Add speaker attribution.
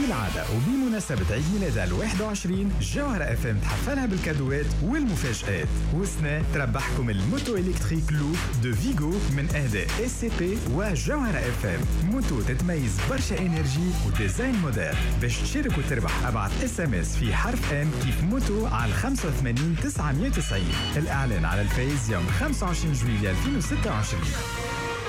Speaker 1: كالعادة وبمناسبة عيد ميلادها ال21 جوهرة اف ام تحفلها بالكادوات والمفاجآت. وسنا تربحكم الموتو إلكتريك لوب دو فيغو من اهداء اس سي بي وجوهرة اف ام. موتو تتميز برشا انرجي وديزاين موديل. باش تشارك وتربح ابعث اس ام اس في حرف ام كيف موتو على 85 990. الاعلان على الفيس يوم 25 جويلية 2026.